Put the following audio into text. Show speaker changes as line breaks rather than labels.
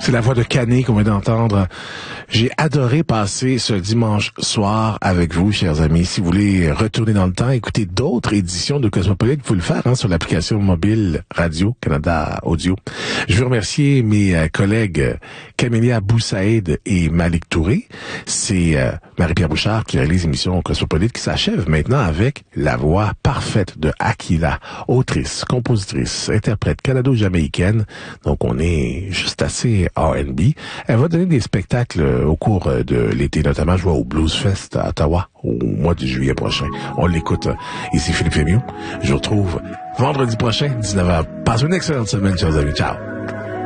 C'est la voix de Canet qu'on vient d'entendre. J'ai adoré passer ce dimanche soir avec vous, chers amis. Si vous voulez retourner dans le temps, écouter d'autres éditions de Cosmopolite, vous pouvez le faire sur l'application mobile Radio-Canada Audio. Je veux remercier mes collègues Camélia Boussaïd et Malik Touré. C'est Marie-Pierre Bouchard qui réalise l'émission Cosmopolite qui s'achève maintenant avec la voix parfaite de Aquila, autrice, compositrice, interprète canado-jamaïcaine. Donc on est juste assez R&B. Elle va donner des spectacles au cours de l'été, notamment je vois au Blues Fest à Ottawa au mois de juillet prochain. On l'écoute. Ici Philippe Fémieux. Je vous retrouve vendredi prochain, 19h. Passez une excellente semaine, chers amis. Ciao.